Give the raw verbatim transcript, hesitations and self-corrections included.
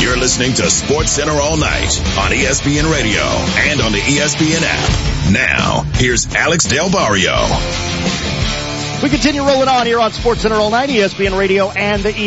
You're listening to Sports Center all night on E S P N Radio and on the E S P N app. Now, here's Alex Del Barrio. We continue rolling on here on Sports Center all night, E S P N Radio and the E